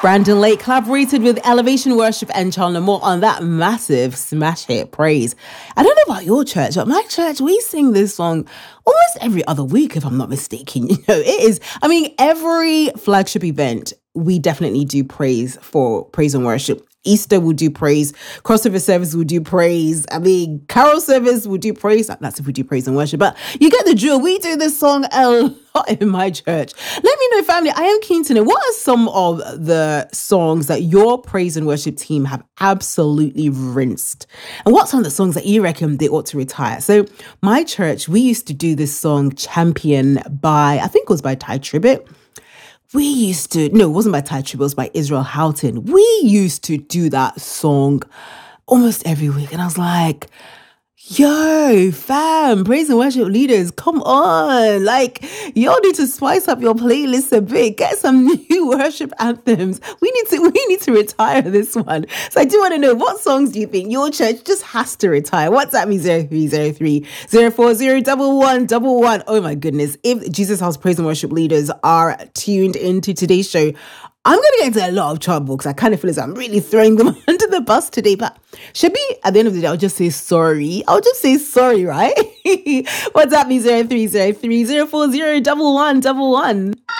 Brandon Lake collaborated with Elevation Worship and Chandler Moore on that massive smash hit, Praise. I don't know about your church, but my church, we sing this song almost every other week, if I'm not mistaken. You know, it is, every flagship event, we definitely do praise for praise and worship. Easter will do praise. Crossover service will do praise. Carol service will do praise. That's if we do praise and worship. But you get the drill. We do this song a lot in my church. Let me know, family. I am keen to know, what are some of the songs that your praise and worship team have absolutely rinsed? And what are some of the songs that you reckon they ought to retire? So my church, we used to do this song Champion by, I think it was by Ty Tribbett. It wasn't by Ty Tribbett, it was by Israel Houghton. We used to do that song almost every week. And I was like, yo, fam, praise and worship leaders, come on. Y'all need to spice up your playlist a bit. Get some new worship anthems. We need to retire this one. So I do want to know, what songs do you think your church just has to retire? WhatsApp me 0303 040 1111. Oh my goodness. If Jesus House praise and worship leaders are tuned into today's show, I'm going to get into a lot of trouble because I kind of feel as I'm really throwing them under the bus today. But should be, at the end of the day, I'll just say sorry. Right? WhatsApp me 0303 040 1111.